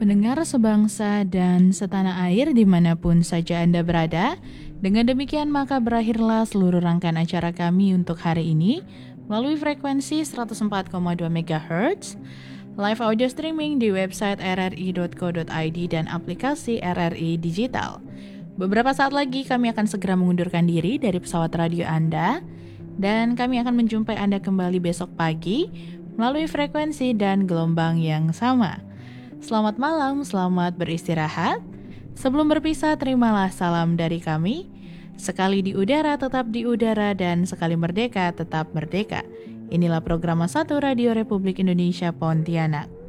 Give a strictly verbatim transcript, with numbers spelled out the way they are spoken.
Pendengar sebangsa dan setanah air dimanapun saja Anda berada, dengan demikian maka berakhirlah seluruh rangkaian acara kami untuk hari ini melalui frekuensi seratus empat koma dua megahertz, live audio streaming di website r r i dot co dot i d dan aplikasi R R I Digital. Beberapa saat lagi kami akan segera mengundurkan diri dari pesawat radio Anda dan kami akan menjumpai Anda kembali besok pagi melalui frekuensi dan gelombang yang sama. Selamat malam, selamat beristirahat. Sebelum berpisah, terimalah salam dari kami. Sekali di udara, tetap di udara, dan sekali merdeka, tetap merdeka. Inilah program satu Radio Republik Indonesia Pontianak.